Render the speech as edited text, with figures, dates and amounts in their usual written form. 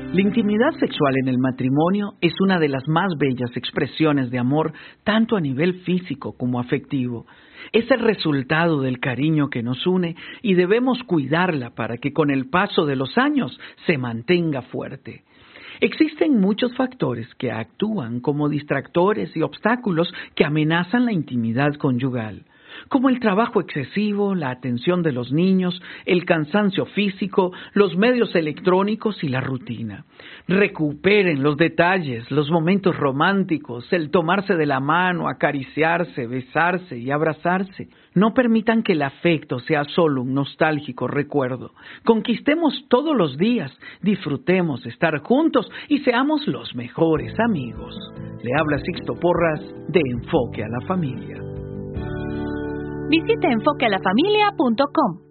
La intimidad sexual en el matrimonio es una de las más bellas expresiones de amor, tanto a nivel físico como afectivo. Es el resultado del cariño que nos une y debemos cuidarla para que con el paso de los años se mantenga fuerte. Existen muchos factores que actúan como distractores y obstáculos que amenazan la intimidad conyugal, como el trabajo excesivo, la atención de los niños, el cansancio físico, los medios electrónicos y la rutina. Recuperen los detalles, los momentos románticos, el tomarse de la mano, acariciarse, besarse y abrazarse. No permitan que el afecto sea solo un nostálgico recuerdo. Conquistemos todos los días, disfrutemos estar juntos y seamos los mejores amigos. Le habla Sixto Porras de Enfoque a la Familia. Visite enfoquealafamilia.com.